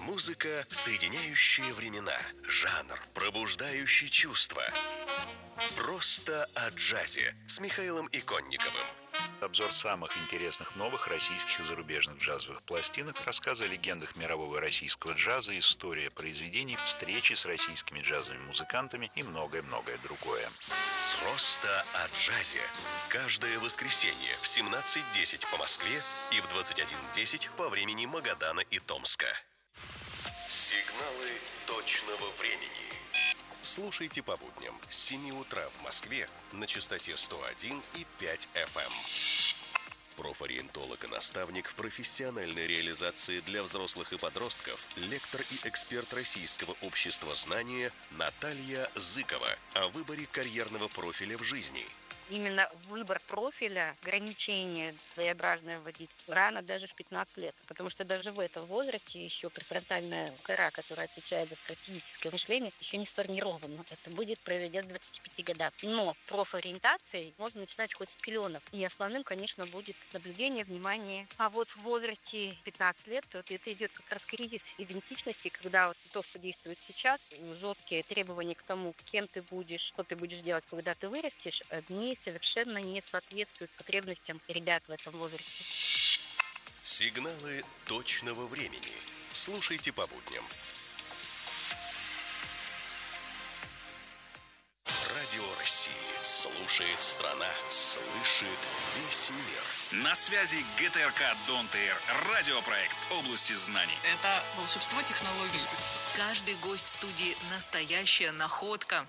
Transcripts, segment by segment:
Музыка, соединяющая времена. Жанр, пробуждающий чувства. Просто о джазе с Михаилом Иконниковым. Обзор самых интересных новых российских и зарубежных джазовых пластинок, рассказы о легендах мирового и российского джаза, история произведений, встречи с российскими джазовыми музыкантами и многое-многое другое. Просто о джазе. Каждое воскресенье в 17:10 по Москве и в 21:10 по времени Магадана и Томска. Сигналы точного времени. Слушайте по будням с 7 утра в Москве на частоте 101,5 FM. Профориентолог и наставник в профессиональной реализации для взрослых и подростков, лектор и эксперт Российского общества знания Наталья Зыкова о выборе карьерного профиля в жизни. Именно выбор профиля, ограничения своеобразное вводить рано, даже в 15 лет. Потому что даже в этом возрасте еще префронтальная кора, которая отвечает за стратегическое мышление, еще не сформирована. Это будет проведено к 25 годам. Но профориентацией можно начинать хоть с пеленок. И основным, конечно, будет наблюдение, внимание. А вот в возрасте 15 лет вот это идет как раз кризис идентичности, когда вот то, что действует сейчас, жесткие требования к тому, кем ты будешь, что ты будешь делать, когда ты вырастешь, они совершенно не соответствуют потребностям ребят в этом возрасте. Сигналы точного времени. Слушайте по будням. Радио России. Слушает страна. Слышит весь мир. На связи ГТРК Don't Air. Радиопроект области знаний. Это волшебство технологий. Каждый гость студии – настоящая находка.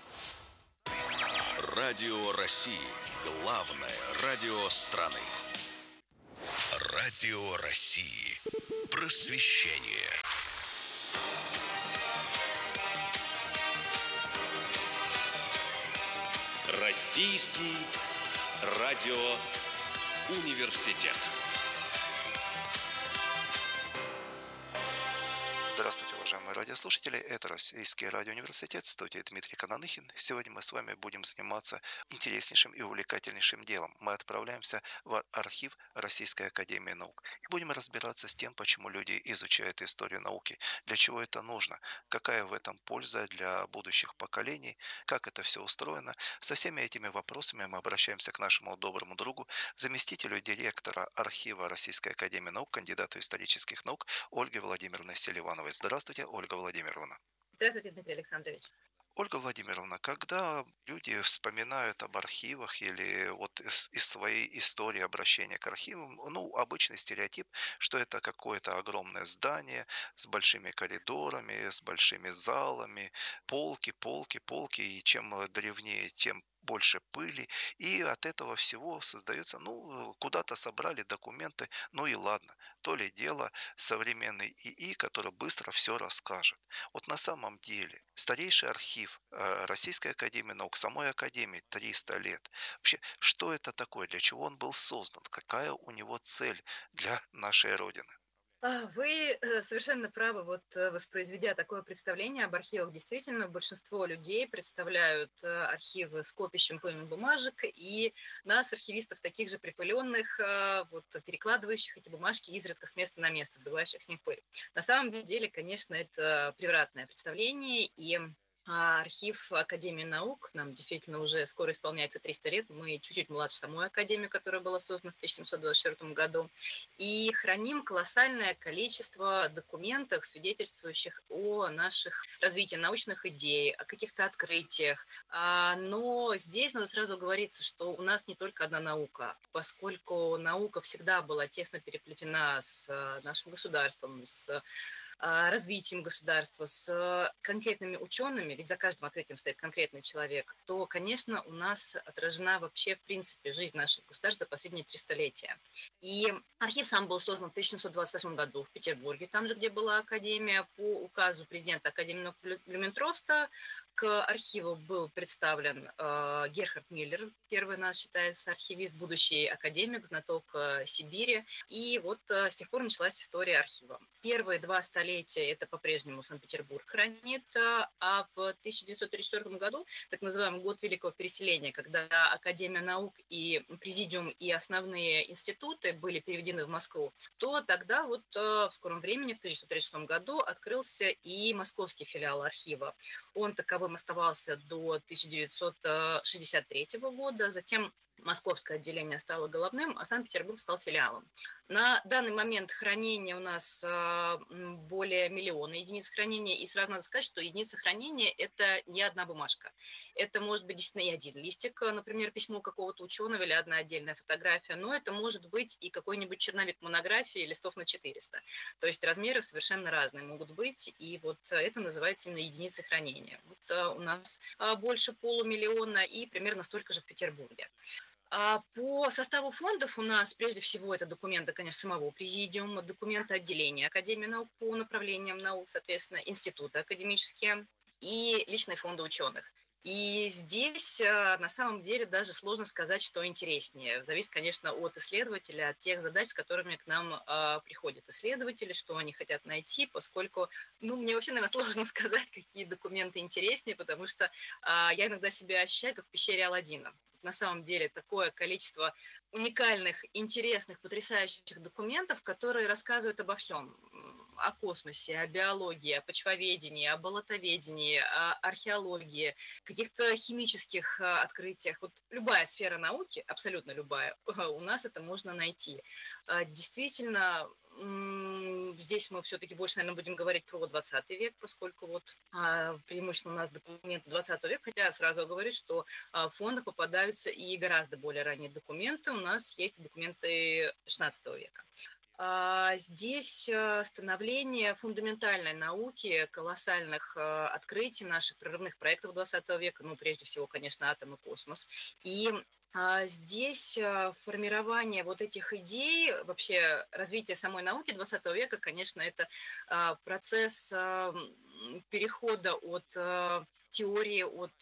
Радио России. Главное радио страны. Радио России. Просвещение. Российский радиоуниверситет. Здравствуйте, уважаемые радиослушатели. Это Российский радиоуниверситет, в студии Дмитрий Кананыхин. Сегодня мы с вами будем заниматься интереснейшим и увлекательнейшим делом. Мы отправляемся в архив Российской академии наук и будем разбираться с тем, почему люди изучают историю науки, для чего это нужно, какая в этом польза для будущих поколений, как это все устроено. Со всеми этими вопросами мы обращаемся к нашему доброму другу, заместителю директора архива Российской академии наук, кандидату исторических наук Ольге Владимировне Селивановой. Здравствуйте, Ольга Владимировна. Здравствуйте, Дмитрий Александрович. Ольга Владимировна, когда люди вспоминают об архивах или вот из своей истории обращения к архивам, обычный стереотип, что это какое-то огромное здание с большими коридорами, с большими залами, полки, и чем древнее, тем больше пыли, и от этого всего создается, куда-то собрали документы, и ладно, то ли дело современный ИИ, который быстро все расскажет. Вот на самом деле старейший архив Российской академии наук, самой академии 300 лет. Вообще, что это такое, для чего он был создан, какая у него цель для нашей Родины? Вы совершенно правы, воспроизведя такое представление об архивах, действительно, большинство людей представляют архивы скопищем пыльных бумажек, и нас, архивистов, таких же припыленных, перекладывающих эти бумажки изредка с места на место, сдувающих с них пыль. На самом деле, конечно, это превратное представление, и архив Академии наук, нам действительно уже скоро исполняется 300 лет, мы чуть-чуть младше самой Академии, которая была создана в 1724 году, и храним колоссальное количество документов, свидетельствующих о наших развитии научных идей, о каких-то открытиях. Но здесь надо сразу говориться, что у нас не только одна наука, поскольку наука всегда была тесно переплетена с нашим государством, с развитием государства, с конкретными учеными, ведь за каждым открытием стоит конкретный человек, то, конечно, у нас отражена вообще, в принципе, жизнь нашего государства за последние 300 летия. И архив сам был создан в 1728 году в Петербурге, там же, где была Академия, по указу президента Академии наук Блюментроста. К архиву был представлен Герхард Миллер, первый у нас считается архивист, будущий академик, знаток Сибири. И с тех пор началась история архива. Первые 2 столетия столетия это по-прежнему Санкт-Петербург хранит, а в 1934 году, так называемый год Великого переселения, когда Академия наук и Президиум и основные институты были переведены в Москву, то тогда вот в скором времени, в 1936 году, открылся и московский филиал архива. Он таковым оставался до 1963 года, затем московское отделение стало головным, а Санкт-Петербург стал филиалом. На данный момент хранения у нас более миллиона единиц хранения, и сразу надо сказать, что единица хранения – это не одна бумажка. Это может быть действительно и один листик, например, письмо какого-то ученого или одна отдельная фотография, но это может быть и какой-нибудь черновик монографии листов на 400. То есть размеры совершенно разные могут быть, и вот это называется именно единицей хранения. Вот у нас больше полумиллиона и примерно столько же в Петербурге. По составу фондов у нас прежде всего это документы, конечно, самого президиума, документы отделения Академии наук по направлениям наук, соответственно, институты академические и личные фонды ученых. И здесь на самом деле даже сложно сказать, что интереснее. Зависит, конечно, от исследователя, от тех задач, с которыми к нам приходят исследователи, что они хотят найти, поскольку, мне вообще, наверное, сложно сказать, какие документы интереснее, потому что я иногда себя ощущаю, как в пещере Аладдина. На самом деле такое количество уникальных, интересных, потрясающих документов, которые рассказывают обо всем. О космосе, о биологии, о почвоведении, о болотоведении, о археологии, каких-то химических открытиях. Вот любая сфера науки, абсолютно любая, у нас это можно найти. Действительно, здесь мы все-таки больше, наверное, будем говорить про 20 век, поскольку вот преимущественно у нас документы 20 века, хотя сразу говорю, что в фондах попадаются и гораздо более ранние документы. У нас есть документы 16 века. Здесь становление фундаментальной науки, колоссальных открытий наших прорывных проектов 20 века, прежде всего, конечно, атом и космос. И здесь формирование вот этих идей, вообще развитие самой науки 20 века, конечно, это процесс перехода от теории, от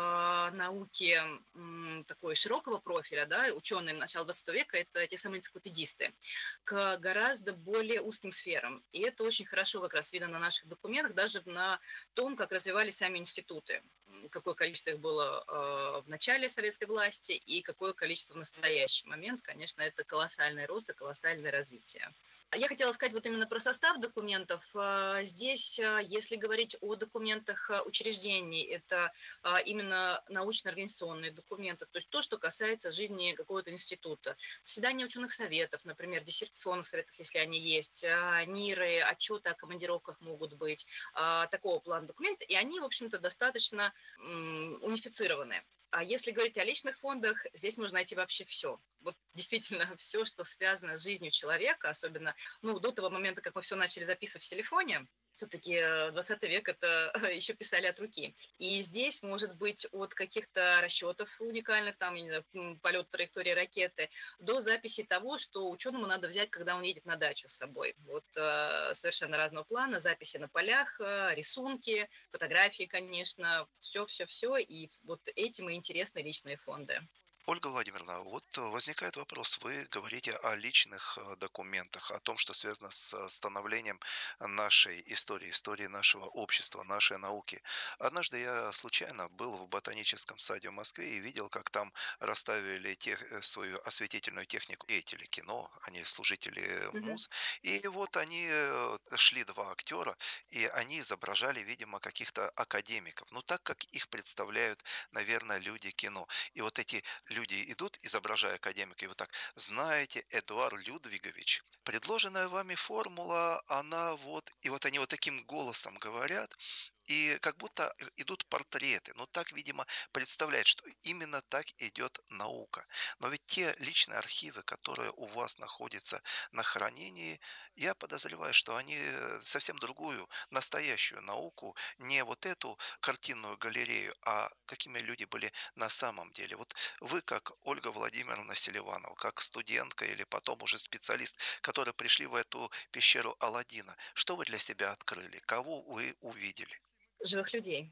науки такой широкого профиля, да, ученые начала 20 века, это те самые энциклопедисты, к гораздо более узким сферам. И это очень хорошо как раз видно на наших документах, даже на том, как развивались сами институты. Какое количество их было в начале советской власти и какое количество в настоящий момент. Конечно, это колоссальный рост и колоссальное развитие. Я хотела сказать вот именно про состав документов. Здесь, если говорить о документах учреждений, это именно научно-организационные документы, то есть то, что касается жизни какого-то института. Заседания ученых советов, например, диссертационных советов, если они есть, НИРы, отчеты о командировках могут быть, такого плана документы, и они, в общем-то, достаточно унифицированы. А если говорить о личных фондах, здесь можно найти вообще все. Вот действительно все, что связано с жизнью человека, особенно до того момента, как мы все начали записывать в телефоне. Все-таки 20 век это еще писали от руки. И здесь может быть от каких-то расчетов уникальных, там, я не знаю, полет траектории ракеты, до записи того, что ученому надо взять, когда он едет на дачу с собой. Вот совершенно разного плана, записи на полях, рисунки, фотографии, конечно, все-все-все. И вот этим и интересны личные фонды. Ольга Владимировна, вот возникает вопрос. Вы говорите о личных документах, о том, что связано с становлением нашей истории, истории нашего общества, нашей науки. Однажды я случайно был в ботаническом саде в Москве и видел, как там расставили свою осветительную технику деятели кино, они служители Мгм. муз. И вот они шли два актера, и они изображали, видимо, каких-то академиков. Ну, так как их представляют, наверное, люди кино. И вот эти люди идут, изображая академика, и вот так: знаете, Эдуард Людвигович, предложенная вами формула, она вот, и вот они вот таким голосом говорят, и как будто идут портреты. Ну, так, видимо, представляет, что именно так идет наука. Но ведь те личные архивы, которые у вас находятся на хранении, я подозреваю, что они совсем другую, настоящую науку, не вот эту картинную галерею, а какими люди были на самом деле. Вот вы, как Ольга Владимировна Селиванова, как студентка или потом уже специалист, которые пришли в эту пещеру Аладдина, что вы для себя открыли? Кого вы увидели? Живых людей.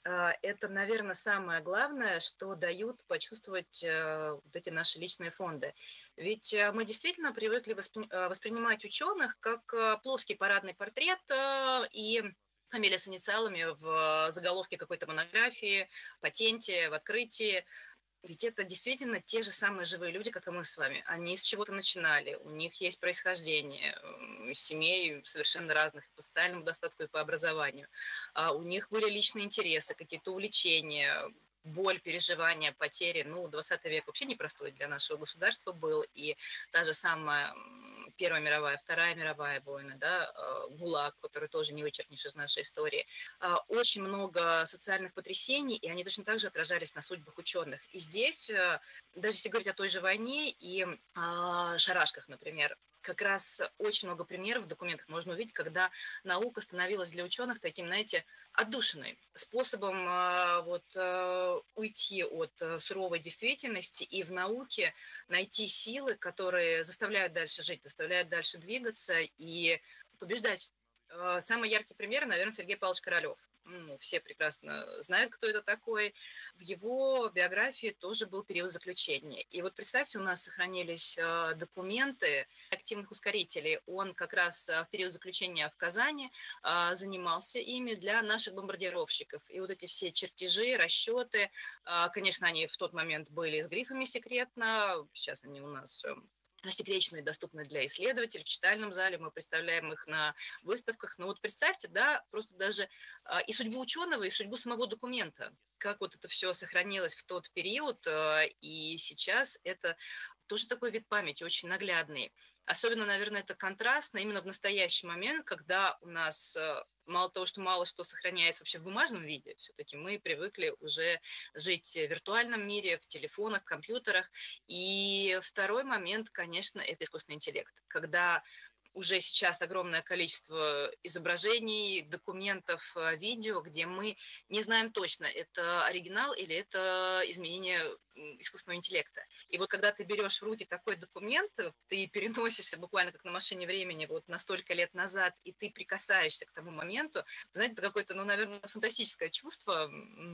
Это, наверное, самое главное, что дают почувствовать вот эти наши личные фонды. Ведь мы действительно привыкли воспринимать ученых как плоский парадный портрет и фамилия с инициалами в заголовке какой-то монографии, патенте, в открытии. Ведь это действительно те же самые живые люди, как и мы с вами. Они с чего-то начинали, у них есть происхождение, семей совершенно разных по социальному достатку и по образованию. У них были личные интересы, какие-то увлечения, боль, переживания, потери. 20 век вообще непростой для нашего государства был, и та же самая Первая мировая, Вторая мировая войны, да, ГУЛАГ, который тоже не вычеркнешь из нашей истории. Очень много социальных потрясений, и они точно так же отражались на судьбах ученых. И здесь, даже если говорить о той же войне и шарашках, например, как раз очень много примеров в документах можно увидеть, когда наука становилась для ученых таким, знаете, отдушиной, способом уйти от суровой действительности и в науке найти силы, которые заставляют дальше жить, заставляют дальше двигаться и побеждать. Самый яркий пример, наверное, Сергей Павлович Королёв. Все прекрасно знают, кто это такой. В его биографии тоже был период заключения. И вот представьте, у нас сохранились документы активных ускорителей. Он как раз в период заключения в Казани занимался ими для наших бомбардировщиков. И вот эти все чертежи, расчеты, конечно, они в тот момент были с грифами секретно. Сейчас они у нас рассекречены и доступны для исследователей в читальном зале, мы представляем их на выставках. Но вот представьте, да, просто даже и судьбу ученого, и судьбу самого документа, как вот это все сохранилось в тот период, и сейчас это тоже такой вид памяти, очень наглядный. Особенно, наверное, это контрастно именно в настоящий момент, когда у нас мало того, что мало что сохраняется вообще в бумажном виде, все-таки мы привыкли уже жить в виртуальном мире, в телефонах, в компьютерах. И второй момент, конечно, это искусственный интеллект, когда уже сейчас огромное количество изображений, документов, видео, где мы не знаем точно, это оригинал или это изменение искусственного интеллекта. И вот когда ты берешь в руки такой документ, ты переносишься буквально как на машине времени вот на столько лет назад, и ты прикасаешься к тому моменту, знаете, это какое-то, наверное, фантастическое чувство,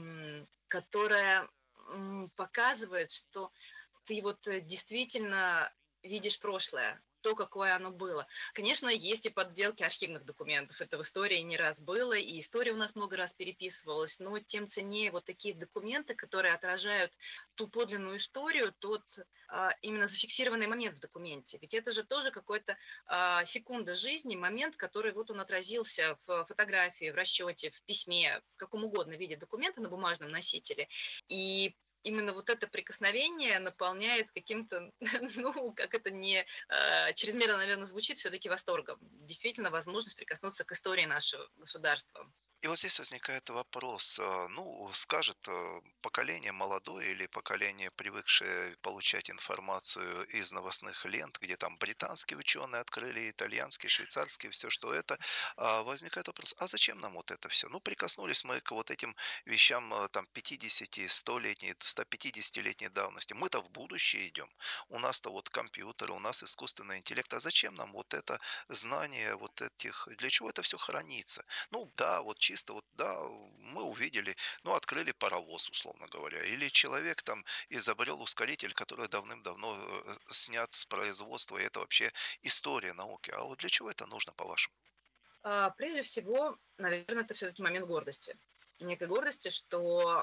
которое показывает, что ты вот действительно видишь прошлое, то, какое оно было. Конечно, есть и подделки архивных документов. Это в истории не раз было, и история у нас много раз переписывалась, но тем ценнее вот такие документы, которые отражают ту подлинную историю, тот именно зафиксированный момент в документе. Ведь это же тоже какой-то секунда жизни, момент, который вот он отразился в фотографии, в расчете, в письме, в каком угодно виде документа на бумажном носителе. И именно вот это прикосновение наполняет каким-то, как это не чрезмерно, наверное, звучит, все-таки восторгом. Действительно, возможность прикоснуться к истории нашего государства. И вот здесь возникает вопрос, скажет поколение молодое или поколение, привыкшее получать информацию из новостных лент, где там британские ученые открыли, итальянские, швейцарские, все, что это, возникает вопрос, а зачем нам вот это все? Прикоснулись мы к вот этим вещам там 50, 100-летней, 150-летней давности. Мы-то в будущее идем. У нас-то вот компьютеры, у нас искусственный интеллект. А зачем нам вот это знание вот этих, для чего это все хранится? Да, вот чисто вот, да, мы увидели, открыли паровоз, условно говоря, или человек там изобрел ускоритель, который давным-давно снят с производства, и это вообще история науки. А вот для чего это нужно, по-вашему? Прежде всего, наверное, это все-таки момент гордости. Некой гордости, что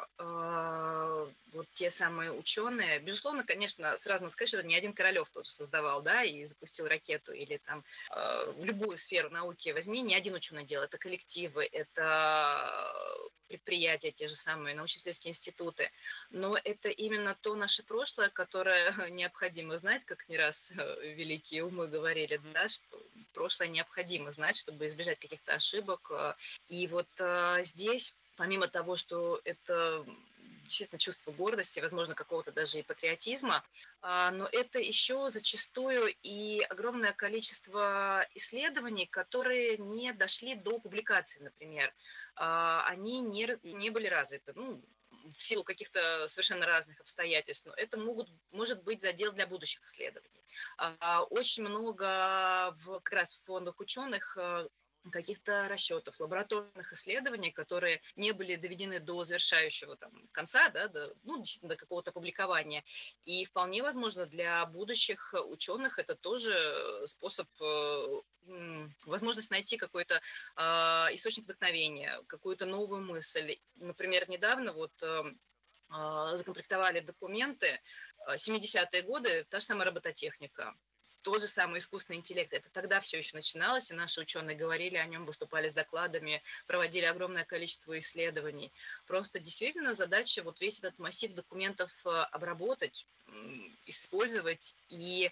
вот те самые ученые, безусловно, конечно, сразу надо сказать, что это не один Королёв тоже создавал, да, и запустил ракету, или там в любую сферу науки возьми, не один ученый делал, это коллективы, это предприятия, те же самые научно-исследовательские институты, но это именно то наше прошлое, которое необходимо знать, как не раз великие умы говорили, да, что прошлое необходимо знать, чтобы избежать каких-то ошибок, и вот здесь помимо того, что это действительно чувство гордости, возможно, какого-то даже и патриотизма, но это еще зачастую и огромное количество исследований, которые не дошли до публикации, например. Они не были развиты, в силу каких-то совершенно разных обстоятельств, но это может быть задел для будущих исследований. Очень много как раз в фондах ученых каких-то расчетов, лабораторных исследований, которые не были доведены до завершающего там, конца, да, действительно до какого-то публикования. И вполне возможно для будущих ученых это тоже способ, возможность найти какой-то источник вдохновения, какую-то новую мысль. Например, недавно закомплектовали документы 70-е годы, та же самая робототехника, тот же самый искусственный интеллект. Это тогда все еще начиналось, и наши ученые говорили о нем, выступали с докладами, проводили огромное количество исследований. Просто действительно задача весь этот массив документов обработать, использовать, и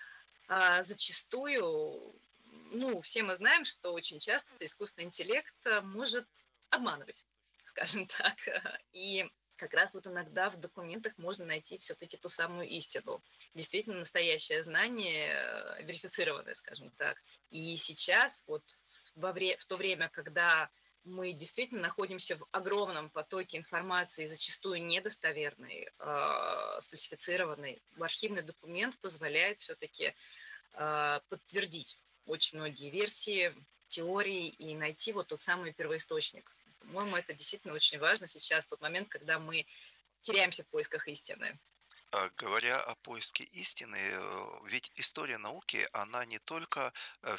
зачастую, все мы знаем, что очень часто искусственный интеллект может обманывать, скажем так, и как раз иногда в документах можно найти все-таки ту самую истину. Действительно настоящее знание, верифицированное, скажем так. И сейчас, в то время, когда мы действительно находимся в огромном потоке информации, зачастую недостоверной, сфальсифицированной, архивный документ позволяет все-таки подтвердить очень многие версии, теории и найти тот самый первоисточник. По-моему, это действительно очень важно сейчас, в тот момент, когда мы теряемся в поисках истины. Говоря о поиске истины, ведь история науки, она не только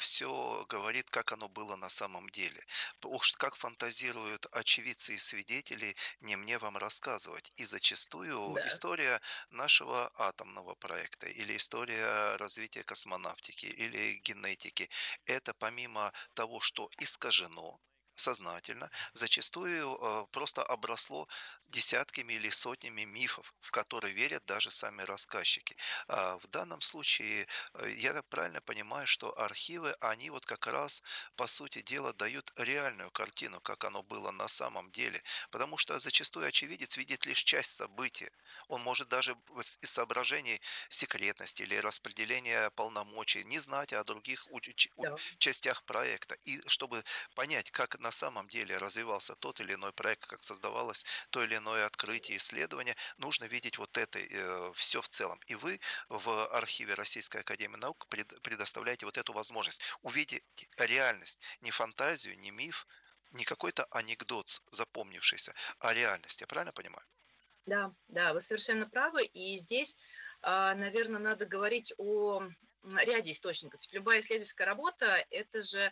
все говорит, как оно было на самом деле. Уж как фантазируют очевидцы и свидетели, не мне вам рассказывать. И зачастую Да, история нашего атомного проекта или история развития космонавтики или генетики, это помимо того, что искажено, сознательно, зачастую просто обросло десятками или сотнями мифов, в которые верят даже сами рассказчики. В данном случае, я так правильно понимаю, что архивы, они как раз, по сути дела, дают реальную картину, как оно было на самом деле. Потому что зачастую очевидец видит лишь часть события. Он может даже из соображений секретности или распределения полномочий не знать о других да. частях проекта. И чтобы понять, как на самом деле развивался тот или иной проект, как создавалось то или иное открытие, исследование, нужно видеть это все в целом. И вы в архиве Российской Академии Наук предоставляете эту возможность увидеть реальность, не фантазию, не миф, не какой-то анекдот запомнившийся, а реальность. Я правильно понимаю? Да, да, вы совершенно правы. И здесь, наверное, надо говорить о ряде источников. Ведь любая исследовательская работа – это же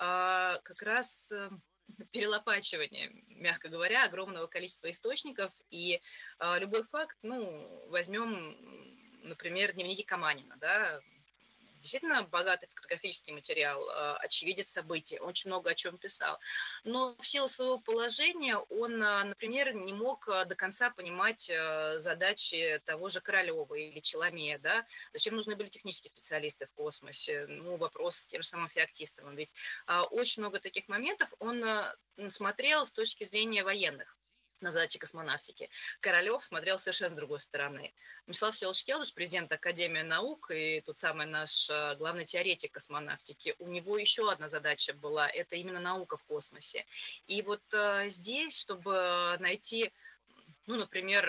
как раз перелопачивание, мягко говоря, огромного количества источников. И любой факт, возьмем, например, дневники Каманина, да, действительно богатый фотографический материал, очевидец событий, очень много о чем писал. Но в силу своего положения он, например, не мог до конца понимать задачи того же Королева или Челомея, да? Зачем нужны были технические специалисты в космосе? Вопрос с тем же самым Феоктистовым. Ведь очень много таких моментов он смотрел с точки зрения военных на задачи космонавтики. Королев смотрел совершенно с другой стороны. Мстислав Всеволодович Келдыш, президент Академии наук и тот самый наш главный теоретик космонавтики, у него еще одна задача была – это именно наука в космосе. И здесь, чтобы найти, например,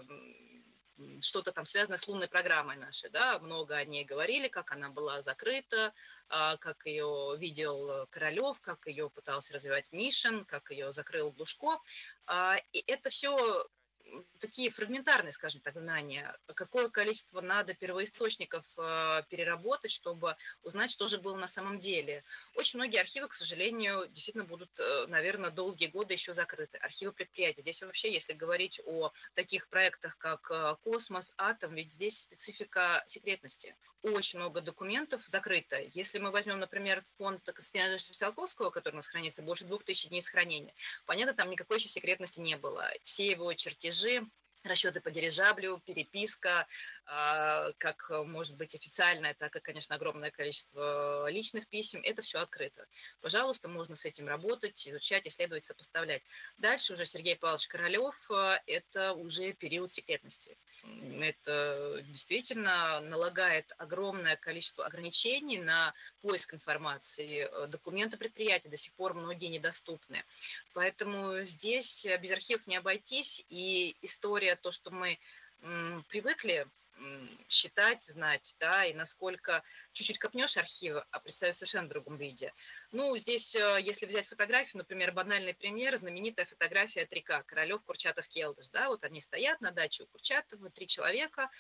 что-то там связанное с лунной программой нашей, да, много о ней говорили, как она была закрыта, как ее видел Королев, как ее пытался развивать Мишин, как ее закрыл Глушко. И это все такие фрагментарные, скажем так, знания. Какое количество надо первоисточников переработать, чтобы узнать, что же было на самом деле. Очень многие архивы, к сожалению, действительно будут, наверное, долгие годы еще закрыты. Архивы предприятий. Здесь вообще, если говорить о таких проектах, как космос, атом, ведь здесь специфика секретности. Очень много документов закрыто. Если мы возьмем, например, фонд Константина Циолковского, который у нас хранится больше 2000 дней сохранения, понятно, там никакой еще секретности не было. Все его чертежи, расчеты по дирижаблю, переписка, как может быть официальная, так и, конечно, огромное количество личных писем, это все открыто. Пожалуйста, можно с этим работать, изучать, исследовать, сопоставлять. Дальше уже Сергей Павлович Королев, это уже период секретности. Это действительно налагает огромное количество ограничений на поиск информации. Документы предприятия до сих пор многие недоступны. Поэтому здесь без архивов не обойтись. И история, то, что мы привыкли считать, знать, да, и насколько чуть-чуть копнешь архивы, а представить в совершенно другом виде. Ну, здесь, если взять фотографию, например, банальный пример, знаменитая фотография 3К, Королев, Курчатов, Келдыш, да, вот они стоят на даче у Курчатова, 3 человека,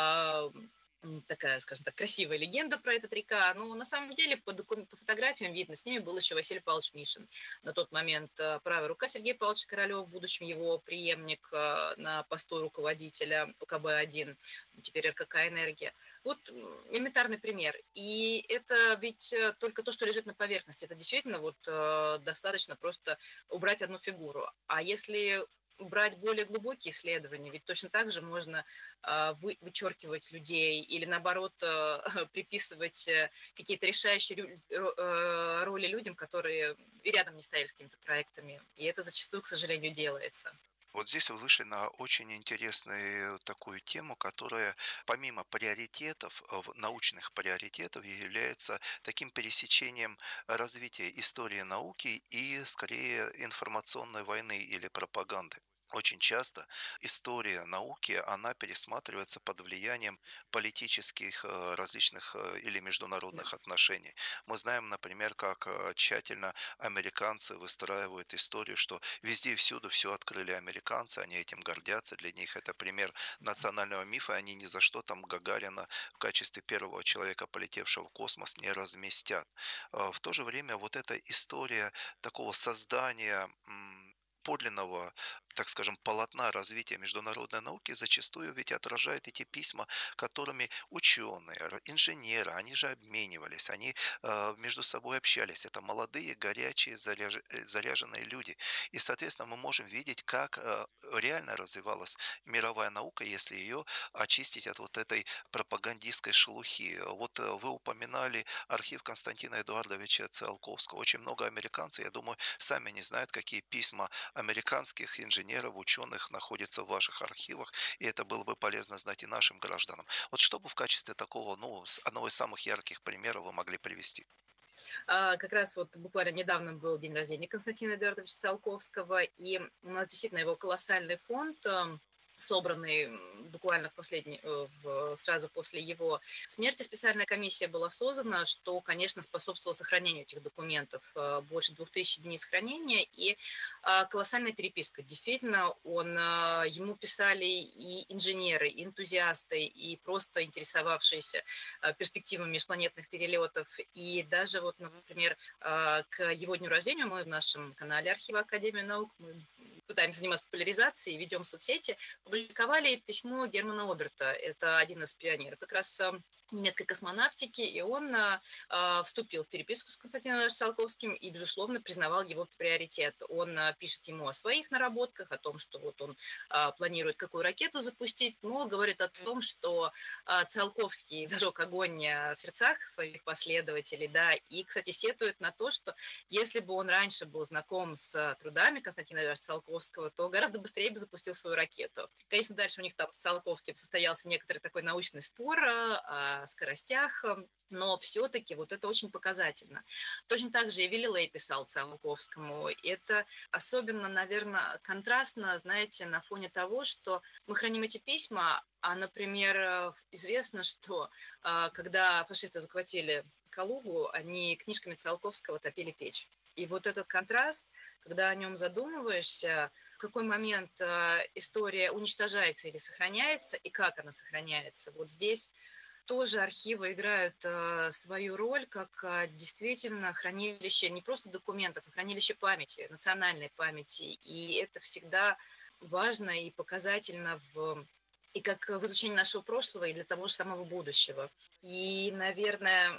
такая, скажем так, красивая легенда про этот река. Но на самом деле по фотографиям видно, с ними был еще Василий Павлович Мишин. На тот момент правая рука Сергея Павловича Королева, в будущем его преемник на посту руководителя УКБ-1, теперь РКК «Энергия». Вот элементарный пример. И это ведь только то, что лежит на поверхности. Это действительно вот достаточно просто убрать одну фигуру. А если брать более глубокие исследования, ведь точно так же можно вычеркивать людей или, наоборот, приписывать какие-то решающие роли людям, которые и рядом не стояли с какими-то проектами. И это зачастую, к сожалению, делается. Вот здесь вы вышли на очень интересную такую тему, которая помимо приоритетов, научных приоритетов, является таким пересечением развития истории науки и, скорее, информационной войны или пропаганды. Очень часто история науки, она пересматривается под влиянием политических различных или международных отношений. Мы знаем, например, как тщательно американцы выстраивают историю, что везде и всюду все открыли американцы, они этим гордятся, для них это пример национального мифа, они ни за что там Гагарина в качестве первого человека, полетевшего в космос, не разместят. В то же время вот эта история такого создания подлинного, так скажем, полотна развития международной науки зачастую ведь отражает эти письма, которыми ученые, инженеры, они же обменивались, они между собой общались. Это молодые, горячие, заряженные люди. И, соответственно, мы можем видеть, как реально развивалась мировая наука, если ее очистить от вот этой пропагандистской шелухи. Вот вы упоминали архив Константина Эдуардовича Циолковского. Очень много американцев, я думаю, сами не знают, какие письма американских инженеров, ученых находится в ваших архивах, и это было бы полезно знать и нашим гражданам. Вот что бы в качестве такого, одного из самых ярких примеров вы могли привести? Как раз вот буквально недавно был день рождения Константина Эдуардовича Циолковского, и у нас действительно его колоссальный фонд, собранный буквально сразу после его смерти, специальная комиссия была создана, что, конечно, способствовало сохранению этих документов. Больше 2000 единиц хранения и колоссальная переписка. Действительно, ему писали и инженеры, и энтузиасты, и просто интересовавшиеся перспективами межпланетных перелетов. И даже вот, например, к его дню рождения мы в нашем канале Архива Академии наук, мы пытаемся заниматься популяризацией, ведем соцсети, публиковали письмо Германа Оберта. Это один из пионеров как раз немецкой космонавтики, и он вступил в переписку с Константином Циолковским и, безусловно, признавал его приоритет. Он пишет ему о своих наработках, о том, что вот он планирует какую ракету запустить, но говорит о том, что Циолковский зажег огонь в сердцах своих последователей, да, и, кстати, сетует на то, что если бы он раньше был знаком с трудами Константина Циолковского, то гораздо быстрее бы запустил свою ракету. Конечно, дальше у них там с Циолковским состоялся некоторый такой научный спор о скоростях, но все-таки вот это очень показательно. Точно так же и Галилей писал Циолковскому. Это особенно, наверное, контрастно, знаете, на фоне того, что мы храним эти письма, а, например, известно, что когда фашисты захватили Калугу, они книжками Циолковского топили печь. И вот этот контраст, когда о нем задумываешься, в какой момент история уничтожается или сохраняется, и как она сохраняется, вот здесь тоже архивы играют свою роль как действительно хранилище не просто документов, а хранилище памяти, национальной памяти. И это всегда важно и показательно и как в изучении нашего прошлого, и для того же самого будущего. И, наверное,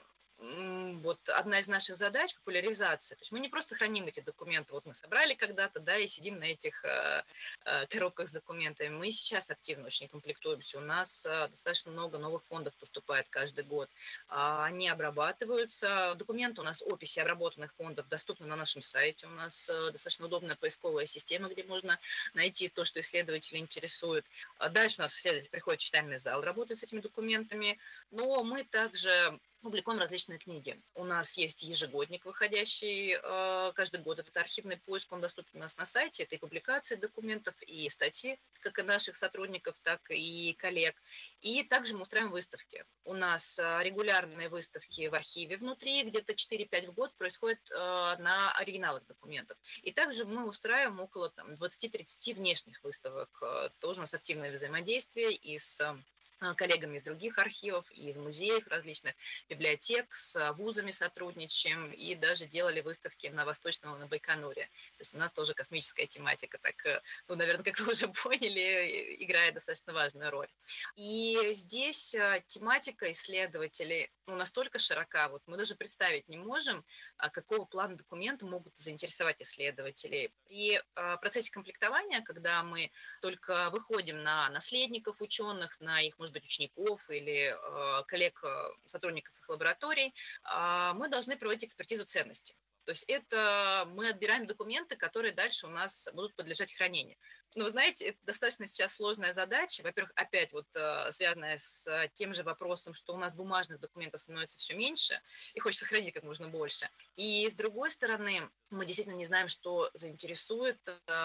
вот одна из наших задач — популяризация. То есть мы не просто храним эти документы, вот мы собрали когда-то, да, и сидим на этих коробках с документами. Мы сейчас активно очень комплектуемся. У нас достаточно много новых фондов поступает каждый год. Они обрабатываются. Документы у нас, описи обработанных фондов доступны на нашем сайте. У нас достаточно удобная поисковая система, где можно найти то, что исследователя интересует. Дальше у нас исследователь приходит в читальный зал, работает с этими документами. Но мы также публикуем различные книги. У нас есть ежегодник, выходящий каждый год. Этот архивный поиск, он доступен у нас на сайте. Это и публикации документов, и статьи, как и наших сотрудников, так и коллег. И также мы устраиваем выставки. У нас регулярные выставки в архиве внутри, где-то 4-5 в год происходит на оригиналах документов. И также мы устраиваем около 20-30 внешних выставок. Тоже у нас активное взаимодействие и с коллегами из других архивов, и из музеев различных, библиотек, с вузами сотрудничаем, и даже делали выставки на Восточном, на Байконуре. То есть у нас тоже космическая тематика, так, ну, наверное, как вы уже поняли, играет достаточно важную роль. И здесь тематика исследователей, ну, настолько широка, вот мы даже представить не можем, какого плана документы могут заинтересовать исследователей. При процессе комплектования, когда мы только выходим на наследников ученых, на их, может быть, учеников или коллег, сотрудников их лабораторий, мы должны проводить экспертизу ценности. То есть это мы отбираем документы, которые дальше у нас будут подлежать хранению. Но вы знаете, это достаточно сейчас сложная задача. Во-первых, опять вот связанная с тем же вопросом, что у нас бумажных документов становится все меньше, и хочется хранить как можно больше. И с другой стороны, мы действительно не знаем, что заинтересует,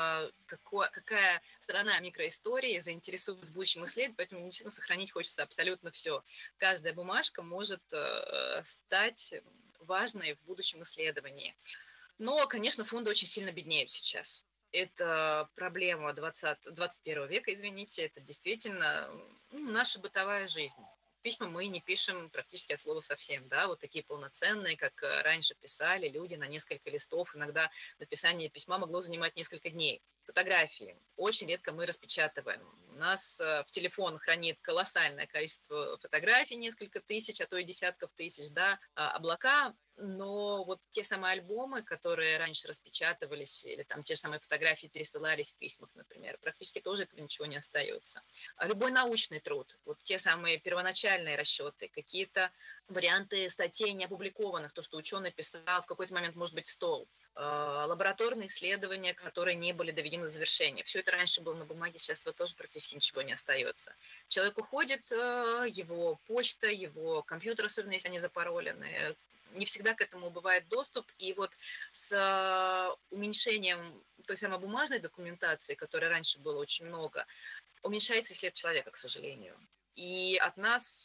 какая сторона микроистории заинтересует в будущем исследовании, поэтому действительно сохранить хочется абсолютно все. Каждая бумажка может стать важной в будущем исследовании. Но, конечно, фонды очень сильно беднеют сейчас. Это проблема 21 века, извините, это действительно наша бытовая жизнь. Письма мы не пишем практически от слова совсем, да, вот такие полноценные, как раньше писали люди на несколько листов, иногда написание письма могло занимать несколько дней. Фотографии очень редко мы распечатываем. У нас в телефон хранит колоссальное количество фотографий, несколько тысяч, а то и десятков тысяч, да, облака, но вот те самые альбомы, которые раньше распечатывались, или там те же самые фотографии пересылались в письмах, например, практически тоже этого ничего не остается. А любой научный труд, вот те самые первоначальные расчеты, какие-то варианты статей не опубликованных, то, что ученый писал в какой-то момент, может быть, в стол, лабораторные исследования, которые не были доведены до завершения. Все это раньше было на бумаге, сейчас этого тоже практически ничего не остается. Человек уходит, его почта, его компьютер, особенно если они запаролены, не всегда к этому бывает доступ, и вот с уменьшением той самой бумажной документации, которой раньше было очень много, уменьшается и след человека, к сожалению. И от нас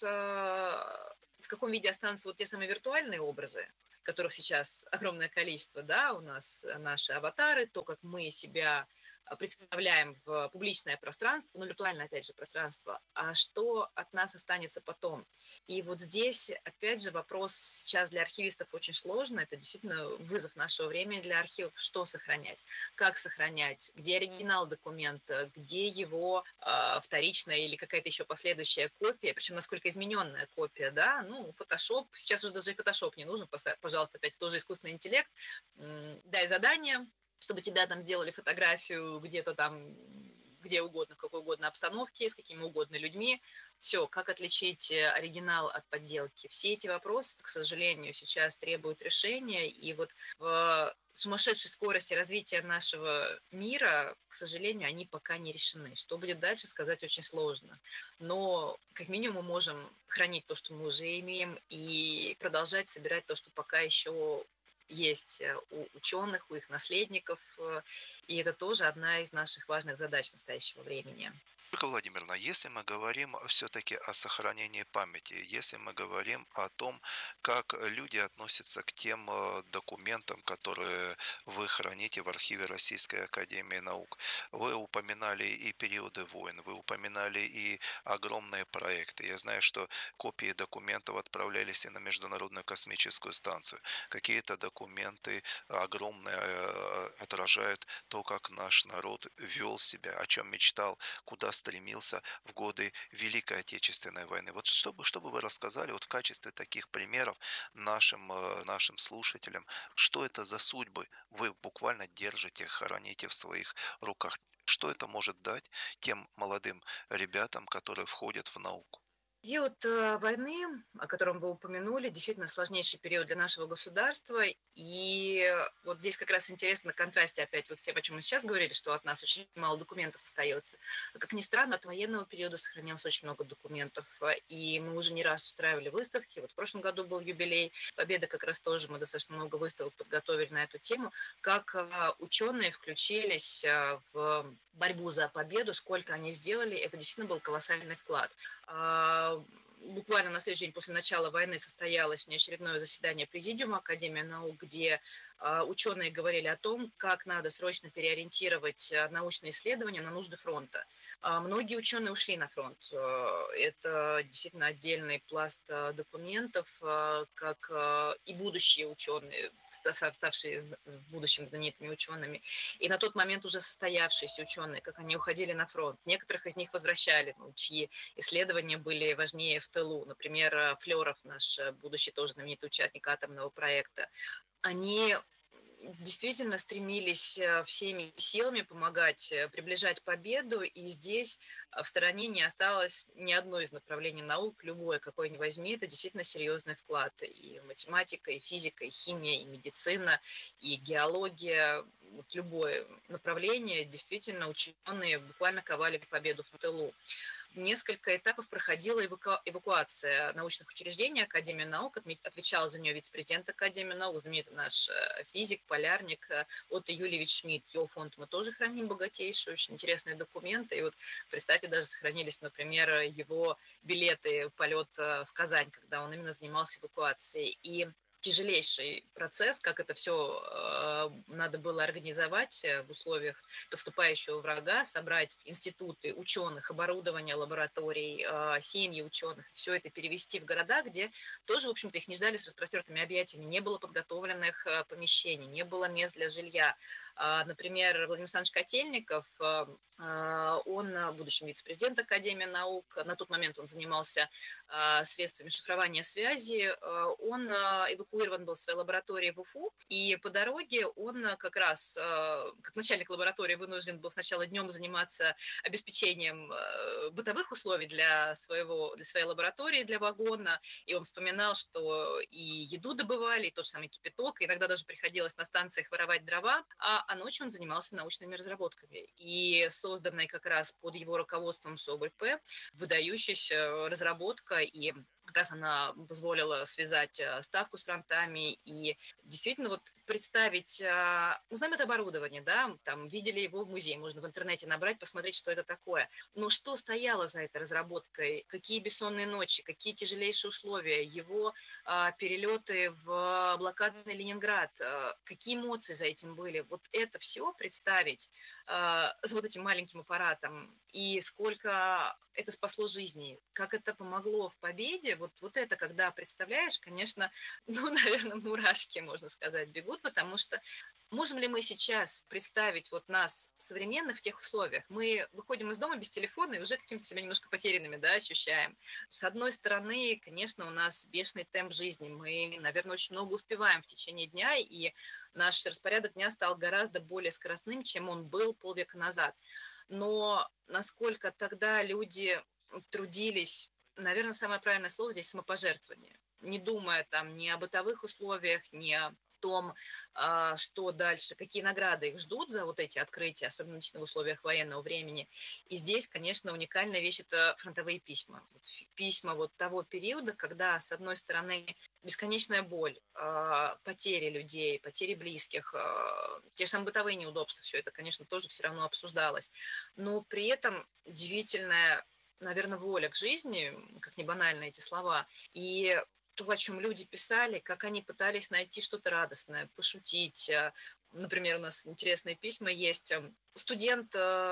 в каком виде останутся вот те самые виртуальные образы, которых сейчас огромное количество, да, у нас наши аватары, то, как мы себя представляем в публичное пространство, ну, виртуальное, опять же, пространство, а что от нас останется потом. И вот здесь, опять же, вопрос сейчас для архивистов очень сложный, это действительно вызов нашего времени для архивов, что сохранять, как сохранять, где оригинал документа, где его вторичная или какая-то еще последующая копия, причем насколько измененная копия, да, ну, Photoshop, сейчас уже даже и Photoshop не нужен, пожалуйста, опять тоже искусственный интеллект, дай задание, чтобы тебя там сделали фотографию где-то там, где угодно, в какой угодно обстановке, с какими угодно людьми. Все, как отличить оригинал от подделки? Все эти вопросы, к сожалению, сейчас требуют решения, и вот в сумасшедшей скорости развития нашего мира, к сожалению, они пока не решены. Что будет дальше, сказать очень сложно. Но как минимум мы можем хранить то, что мы уже имеем, и продолжать собирать то, что пока еще есть у ученых, у их наследников, и это тоже одна из наших важных задач настоящего времени. Ольга Владимировна, если мы говорим все-таки о сохранении памяти, если мы говорим о том, как люди относятся к тем документам, которые вы храните в архиве Российской Академии Наук, вы упоминали и периоды войн, вы упоминали и огромные проекты. Я знаю, что копии документов отправлялись и на Международную космическую станцию. Какие-то документы огромные отражают то, как наш народ вел себя, о чем мечтал, куда стремился в годы Великой Отечественной войны. Вот чтобы вы рассказали вот в качестве таких примеров нашим слушателям, что это за судьбы вы буквально держите, храните в своих руках, что это может дать тем молодым ребятам, которые входят в науку. Период войны, о котором вы упомянули, действительно сложнейший период для нашего государства. И вот здесь как раз интересно на контрасте опять вот с тем, о чем мы сейчас говорили, что от нас очень мало документов остается. Как ни странно, от военного периода сохранилось очень много документов. И мы уже не раз устраивали выставки. Вот в прошлом году был юбилей Победы, как раз тоже мы достаточно много выставок подготовили на эту тему. Как ученые включились в борьбу за победу, сколько они сделали, это действительно был колоссальный вклад. Буквально на следующий день после начала войны состоялось внеочередное заседание Президиума Академии наук, где ученые говорили о том, как надо срочно переориентировать научные исследования на нужды фронта. Многие ученые ушли на фронт. Это действительно отдельный пласт документов, как и будущие ученые, ставшие в будущем знаменитыми учеными, и на тот момент уже состоявшиеся ученые, как они уходили на фронт. Некоторых из них возвращали, чьи исследования были важнее в тылу. Например, Флёров, наш будущий тоже знаменитый участник атомного проекта. Они действительно стремились всеми силами помогать приближать победу, и здесь в стороне не осталось ни одно из направлений наук, любое, какое ни возьми, это действительно серьезный вклад. И математика, и физика, и химия, и медицина, и геология, вот любое направление, действительно ученые буквально ковали победу в тылу. Несколько этапов проходила эвакуация научных учреждений Академии наук. Отвечал за нее вице-президент Академии наук, знаменитый наш физик, полярник Отто Юльевич Шмидт. Его фонд мы тоже храним богатейший, очень интересные документы. И вот, представьте, даже сохранились, например, его билеты в полет в Казань, когда он именно занимался эвакуацией. И тяжелейший процесс, как это все надо было организовать в условиях поступающего врага, собрать институты ученых, оборудование лабораторий, семьи ученых, все это перевести в города, где тоже, в общем-то, их не ждали с распростертыми объятиями, не было подготовленных помещений, не было мест для жилья. Например, Владимир Александрович Котельников, он, будущий вице-президент Академии наук, на тот момент он занимался средствами шифрования связи, он эвакуирован был в своей лаборатории в Уфу, и по дороге он как раз, как начальник лаборатории, вынужден был сначала днем заниматься обеспечением бытовых условий для своей лаборатории, для вагона, и он вспоминал, что и еду добывали, и тот же самый кипяток, иногда даже приходилось на станциях воровать дрова, а ночью он занимался научными разработками. И созданная как раз под его руководством СОБРП выдающаяся разработка, и как раз она позволила связать ставку с фронтами и действительно вот представить, мы знаем это оборудование, да, там видели его в музее, можно в интернете набрать, посмотреть, что это такое. Но что стояло за этой разработкой, какие бессонные ночи, какие тяжелейшие условия, его перелеты в блокадный Ленинград, какие эмоции за этим были. Вот это все представить с вот этим маленьким аппаратом, и сколько это спасло жизни, как это помогло в победе, вот это, когда представляешь, конечно, наверное, мурашки, можно сказать, бегут, потому что можем ли мы сейчас представить вот нас, современных, в тех условиях? Мы выходим из дома без телефона и уже каким-то себя немножко потерянными, да, ощущаем. С одной стороны, конечно, у нас бешеный темп жизни, мы, наверное, очень много успеваем в течение дня, и наш распорядок дня стал гораздо более скоростным, чем он был полвека назад. Но насколько тогда люди трудились, наверное, самое правильное слово здесь самопожертвование, не думая там ни о бытовых условиях, ни о том, что дальше, какие награды их ждут за вот эти открытия, особенно в условиях военного времени. И здесь, конечно, уникальная вещь – это фронтовые письма. Письма вот того периода, когда, с одной стороны, бесконечная боль, потери людей, потери близких, те же самые бытовые неудобства, все это, конечно, тоже все равно обсуждалось. Но при этом удивительная, наверное, воля к жизни, как не банально эти слова, и то, о чем люди писали, как они пытались найти что-то радостное, пошутить. Например, у нас интересные письма есть. Студент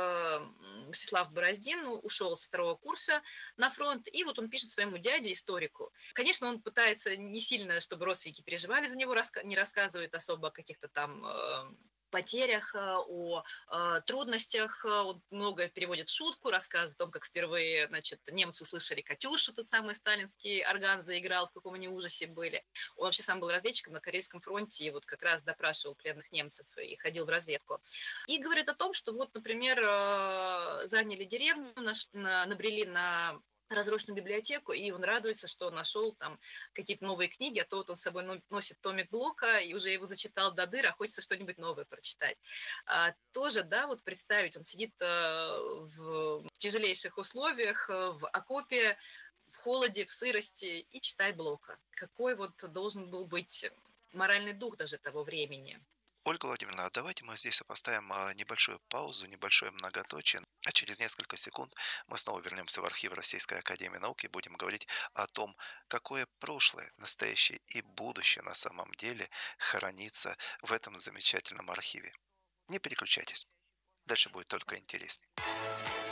Мстислав Бороздин ушел со второго курса на фронт, и вот он пишет своему дяде, историку. Конечно, он пытается не сильно, чтобы родственники переживали за него, не рассказывает особо о каких-то там потерях, о трудностях. Он многое переводит в шутку, рассказывает о том, как впервые, значит, немцы услышали «Катюшу», тот самый сталинский орган заиграл, в каком они ужасе были. Он вообще сам был разведчиком на Карельском фронте и вот как раз допрашивал пленных немцев и ходил в разведку. И говорит о том, что вот, например, заняли деревню, набрели на разрушенную библиотеку, и он радуется, что он нашел там какие-то новые книги, а то вот он с собой носит томик Блока и уже его зачитал до дыр, а хочется что-нибудь новое прочитать. Тоже, да, вот представить, он сидит в тяжелейших условиях, в окопе, в холоде, в сырости и читает Блока. Какой вот должен был быть моральный дух даже того времени. Ольга Владимировна, а давайте мы здесь поставим небольшую паузу, небольшое многоточие, а через несколько секунд мы снова вернемся в архив Российской Академии Наук и будем говорить о том, какое прошлое, настоящее и будущее на самом деле хранится в этом замечательном архиве. Не переключайтесь, дальше будет только интереснее.